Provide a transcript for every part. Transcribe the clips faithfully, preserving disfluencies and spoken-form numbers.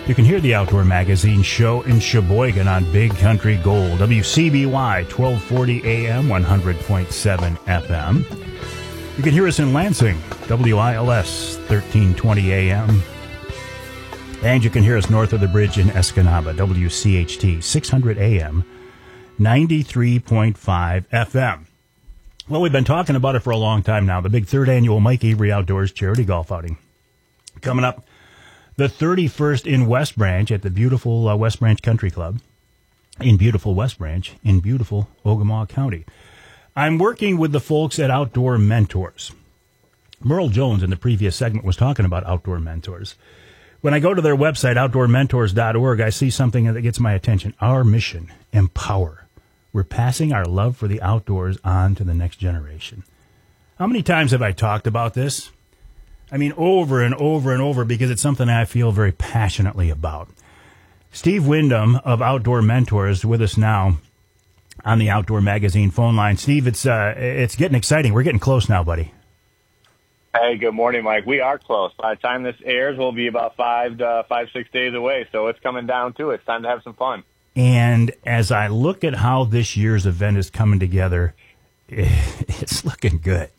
You can hear the Outdoor Magazine show in Sheboygan on Big Country Gold, W C B Y, twelve forty A M, one hundred point seven F M. You can hear us in Lansing, W I L S, thirteen twenty A M. And you can hear us north of the bridge in Escanaba, W C H T, six hundred A M, ninety-three point five F M. Well, we've been talking about it for a long time now, the big third annual Mike Avery Outdoors Charity Golf Outing. Coming up the thirty-first in West Branch at the beautiful uh, West Branch Country Club, in beautiful West Branch, in beautiful Ogemaw County. I'm working with the folks at Outdoor Mentors. Merle Jones in the previous segment was talking about Outdoor Mentors. When I go to their website, outdoor mentors dot org, I see something that gets my attention. Our mission, empower. We're passing our love for the outdoors on to the next generation. How many times have I talked about this? I mean, over and over and over, because it's something I feel very passionately about. Steve Wyndham of Outdoor Mentors with us now on the Outdoor Magazine phone line. Steve, it's uh, it's getting exciting. We're getting close now, buddy. Hey, good morning, Mike. We are close. By the time this airs, we'll be about five, uh, five, six days away. So it's coming down to it. It's time to have some fun. And as I look at how this year's event is coming together, it's looking good.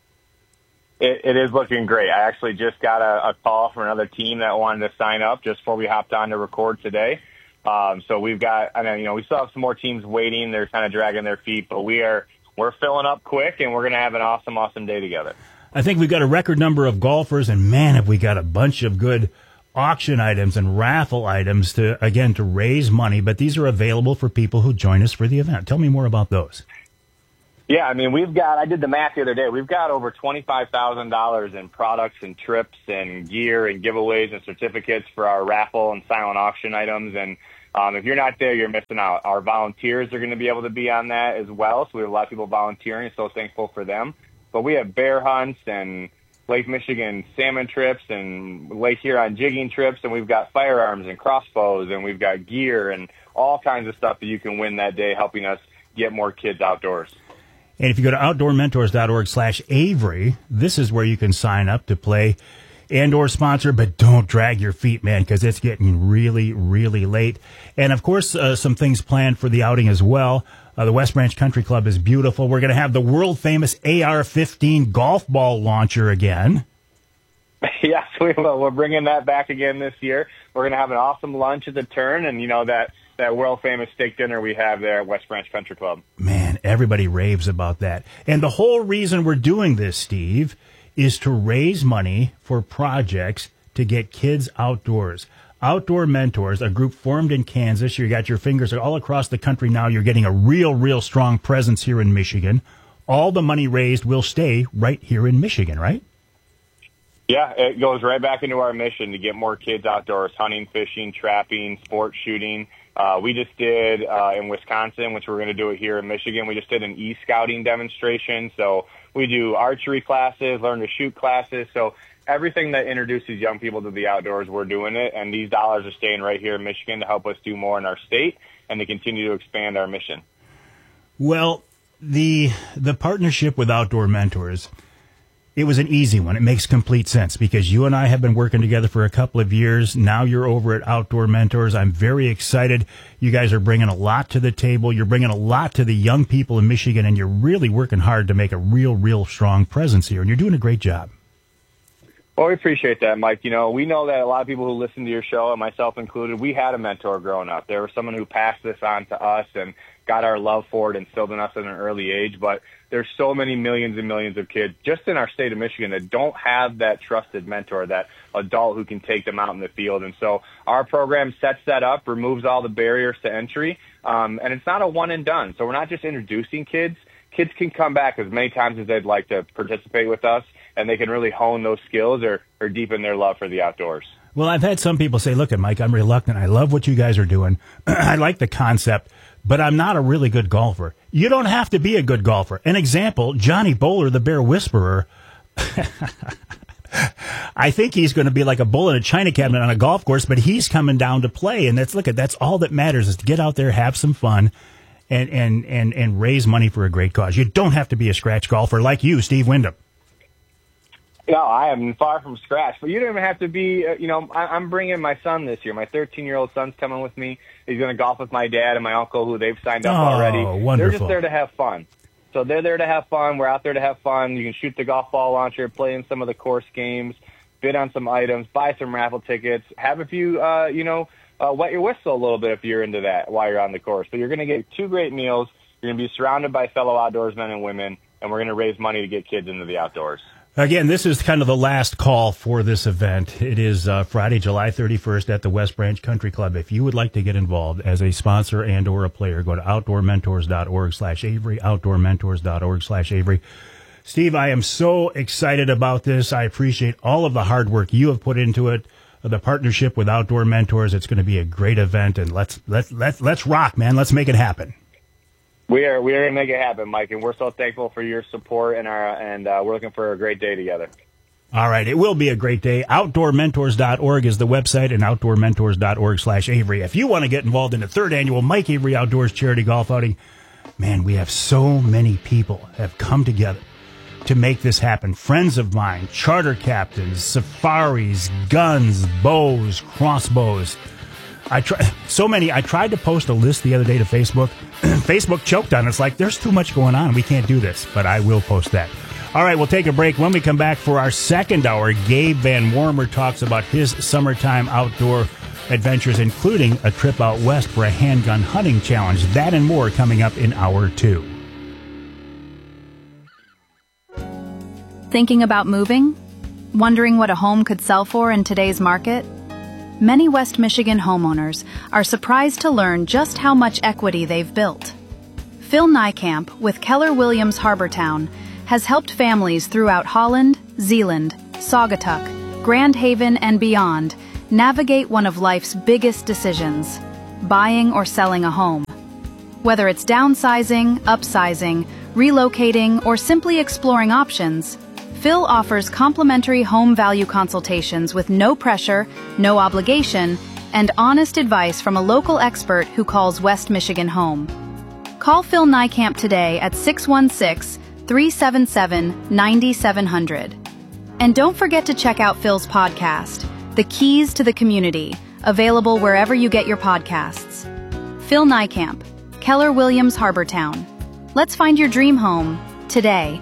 It, it is looking great. I actually just got a, a call from another team that wanted to sign up just before we hopped on to record today. Um, so we've got, I mean, you know, we still have some more teams waiting. They're kind of dragging their feet, but we are, we're filling up quick, and we're going to have an awesome, awesome day together. I think we've got a record number of golfers, and man, have we got a bunch of good auction items and raffle items to, again, to raise money, but these are available for people who join us for the event. Tell me more about those. Yeah, I mean, we've got, I did the math the other day, we've got over twenty-five thousand dollars in products and trips and gear and giveaways and certificates for our raffle and silent auction items. And um, if you're not there, you're missing out. Our volunteers are going to be able to be on that as well. So we have a lot of people volunteering, so thankful for them. But we have bear hunts and Lake Michigan salmon trips and Lake Huron jigging trips, and we've got firearms and crossbows, and we've got gear and all kinds of stuff that you can win that day, helping us get more kids outdoors. And if you go to outdoor mentors dot org slash Avery, this is where you can sign up to play and or sponsor, but don't drag your feet, man, because it's getting really, really late. And, of course, uh, some things planned for the outing as well. Uh, the West Branch Country Club is beautiful. We're going to have the world-famous A R fifteen golf ball launcher again. Yes, we will. We're bringing that back again this year. We're going to have an awesome lunch at the turn, and, you know, that, that world-famous steak dinner we have there at West Branch Country Club. Man, everybody raves about that. And the whole reason we're doing this, Steve, is to raise money for projects to get kids outdoors. Outdoor Mentors, a group formed in Kansas. You got your fingers all across the country now. You're getting a real, real strong presence here in Michigan. All the money raised will stay right here in Michigan, right? Yeah, it goes right back into our mission to get more kids outdoors, hunting, fishing, trapping, sport shooting. Uh, we just did uh, in Wisconsin, which we're going to do it here in Michigan. We just did an e-scouting demonstration. So we do archery classes, learn to shoot classes. So everything that introduces young people to the outdoors, we're doing it. And these dollars are staying right here in Michigan to help us do more in our state and to continue to expand our mission. Well, the the partnership with Outdoor Mentors, it was an easy one. It makes complete sense because you and I have been working together for a couple of years. Now you're over at Outdoor Mentors. I'm very excited. You guys are bringing a lot to the table. You're bringing a lot to the young people in Michigan, and you're really working hard to make a real, real strong presence here, and you're doing a great job. Well, we appreciate that, Mike. You know, we know that a lot of people who listen to your show, and myself included, we had a mentor growing up. There was someone who passed this on to us and got our love for it and instilled in us at an early age. But there's so many millions and millions of kids just in our state of Michigan that don't have that trusted mentor, that adult who can take them out in the field. And so our program sets that up, removes all the barriers to entry, um, and it's not a one and done. So we're not just introducing kids. Kids can come back as many times as they'd like to participate with us, and they can really hone those skills or, or deepen their love for the outdoors. Well, I've had some people say, look, at Mike, I'm reluctant. I love what you guys are doing. I like the concept, but I'm not a really good golfer. You don't have to be a good golfer. An example, Johnny Bowler, the Bear Whisperer, I think he's going to be like a bull in a china cabinet on a golf course, but he's coming down to play. And that's, look, at that's all that matters is to get out there, have some fun, and, and, and, and raise money for a great cause. You don't have to be a scratch golfer like you, Steve Wyndham. No, I am far from scratch. But you don't even have to be, uh, you know, I, I'm bringing my son this year. My thirteen-year-old son's coming with me. He's going to golf with my dad and my uncle, who they've signed up oh, already. Wonderful. They're just there to have fun. So they're there to have fun. We're out there to have fun. You can shoot the golf ball launcher, play in some of the course games, bid on some items, buy some raffle tickets, have a few, uh, you know, uh, wet your whistle a little bit if you're into that while you're on the course. But you're going to get two great meals. You're going to be surrounded by fellow outdoorsmen and women, and we're going to raise money to get kids into the outdoors. Again, this is kind of the last call for this event. It is uh, Friday, July thirty-first at the West Branch Country Club. If you would like to get involved as a sponsor and or a player, go to outdoormentors.org slash Avery, outdoormentors.org slash Avery. Steve, I am so excited about this. I appreciate all of the hard work you have put into it. The partnership with Outdoor Mentors. It's going to be a great event, and let's let's let's let's rock, man. Let's make it happen. We are we are going to make it happen, Mike, and we're so thankful for your support, and our and uh, we're looking for a great day together. All right, it will be a great day. outdoor mentors dot org is the website, and outdoor mentors dot org slash Avery. If you want to get involved in the third annual Mike Avery Outdoors Charity Golf Outing, man, we have so many people have come together to make this happen. Friends of mine, charter captains, safaris, guns, bows, crossbows. I try so many. I tried to post a list the other day to Facebook. Facebook choked on it. It's like, there's too much going on. We can't do this, but I will post that. All right, we'll take a break. When we come back for our second hour, Gabe Van Warmer talks about his summertime outdoor adventures, including a trip out west for a handgun hunting challenge. That and more coming up in hour two. Thinking about moving? Wondering what a home could sell for in today's market? Many West Michigan homeowners are surprised to learn just how much equity they've built. Phil Niekamp with Keller Williams Harbortown has helped families throughout Holland, Zeeland, Saugatuck, Grand Haven, and beyond navigate one of life's biggest decisions, buying or selling a home. Whether it's downsizing, upsizing, relocating, or simply exploring options, Phil offers complimentary home value consultations with no pressure, no obligation, and honest advice from a local expert who calls West Michigan home. Call Phil Niekamp today at six one six, three seven seven, nine seven zero zero. And don't forget to check out Phil's podcast, The Keys to the Community, available wherever you get your podcasts. Phil Niekamp, Keller Williams Harbortown. Let's find your dream home today.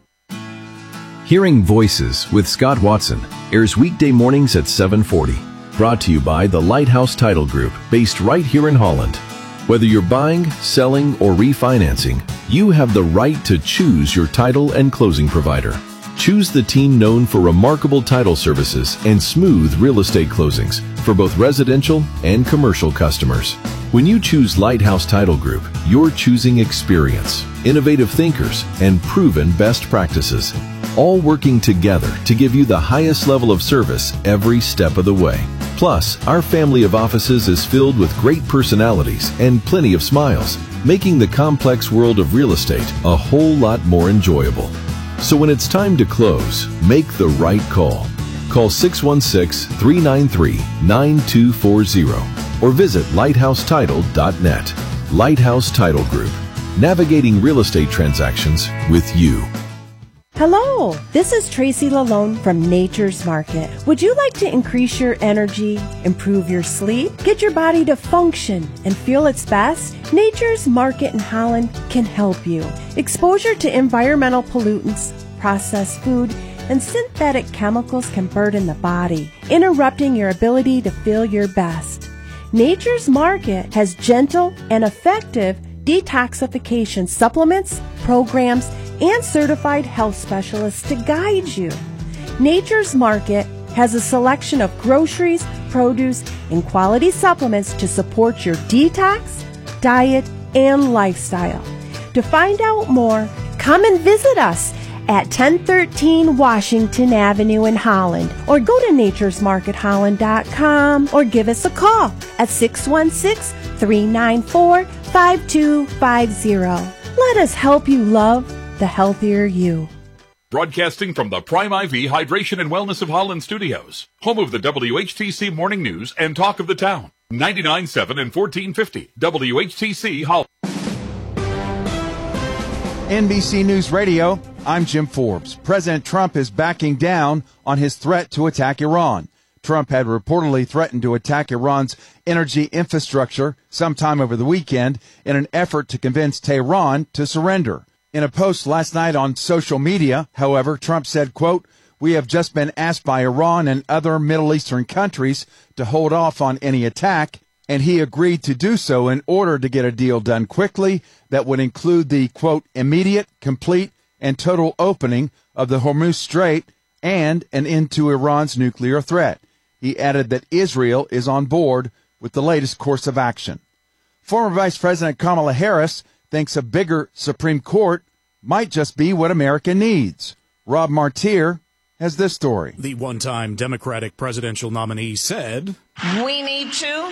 Hearing Voices with Scott Watson airs weekday mornings at seven forty. Brought to you by the Lighthouse Title Group, based right here in Holland. Whether you're buying, selling, or refinancing, you have the right to choose your title and closing provider. Choose the team known for remarkable title services and smooth real estate closings for both residential and commercial customers. When you choose Lighthouse Title Group, you're choosing experience, innovative thinkers, and proven best practices, all working together to give you the highest level of service every step of the way. Plus, our family of offices is filled with great personalities and plenty of smiles, making the complex world of real estate a whole lot more enjoyable. So when it's time to close, make the right call. Call six one six, three nine three, nine two four zero or visit lighthouse title dot net. Lighthouse Title Group, navigating real estate transactions with you. Hello, this is Tracy Lalone from Nature's Market. Would you like to increase your energy, improve your sleep, get your body to function and feel its best? Nature's Market in Holland can help you. Exposure to environmental pollutants, processed food, and synthetic chemicals can burden the body, interrupting your ability to feel your best. Nature's Market has gentle and effective detoxification supplements, programs, and certified health specialists to guide you. Nature's Market has a selection of groceries, produce, and quality supplements to support your detox, diet, and lifestyle. To find out more, come and visit us at ten thirteen Washington Avenue in Holland, or go to natures market holland dot com, or give us a call at six one six, three nine four, five two five zero. Let us help you love the healthier you. Broadcasting from the Prime I V Hydration and Wellness of Holland studios, home of the W H T C Morning News and Talk of the Town, ninety-nine point seven and fourteen fifty W H T C Holland. N B C News Radio, I'm Jim Forbes. President Trump is backing down on his threat to attack Iran. Trump had reportedly threatened to attack Iran's energy infrastructure sometime over the weekend in an effort to convince Tehran to surrender. In a post last night on social media, however, Trump said, quote, "We have just been asked by Iran and other Middle Eastern countries to hold off on any attack, and he agreed to do so in order to get a deal done quickly that would include the, quote, immediate, complete, and total opening of the Hormuz Strait and an end to Iran's nuclear threat." He added that Israel is on board with the latest course of action. Former Vice President Kamala Harris thinks a bigger Supreme Court might just be what America needs. Rob Martier has this story. The one-time Democratic presidential nominee said, "We need to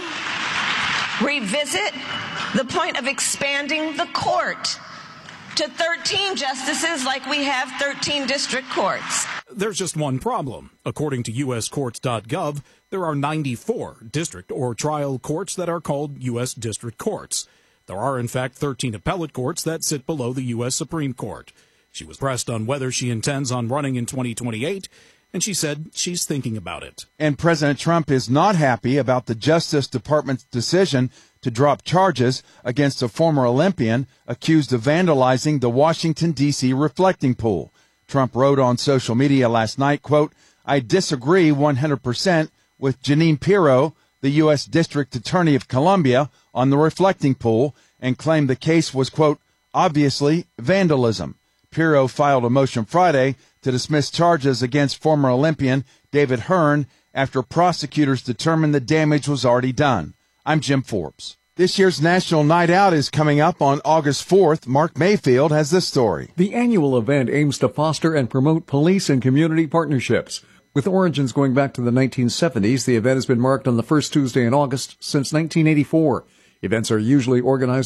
revisit the point of expanding the court to thirteen justices like we have thirteen district courts." There's just one problem. According to U S courts dot gov, there are ninety-four district or trial courts that are called U S district courts. There are, in fact, thirteen appellate courts that sit below the U S Supreme Court. She was pressed on whether she intends on running in twenty twenty-eight, and she said she's thinking about it. And President Trump is not happy about the Justice Department's decision to drop charges against a former Olympian accused of vandalizing the Washington, D C reflecting pool. Trump wrote on social media last night, quote, "I disagree one hundred percent with Jeanine Pirro, the U S District Attorney of Columbia, on the reflecting pool, and claimed the case was, quote, obviously vandalism." Pirro filed a motion Friday to dismiss charges against former Olympian David Hearn after prosecutors determined the damage was already done. I'm Jim Forbes. This year's National Night Out is coming up on August fourth. Mark Mayfield has this story. The annual event aims to foster and promote police and community partnerships. With origins going back to the nineteen seventies, the event has been marked on the first Tuesday in August since nineteen eighty-four. Events are usually organized